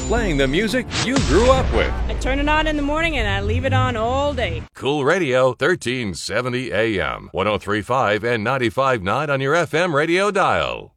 playing the music you grew up with. I turn it on in the morning and I leave it on all day. Cool Radio 1370 AM, 103.5 and 95.9 on your FM radio dial.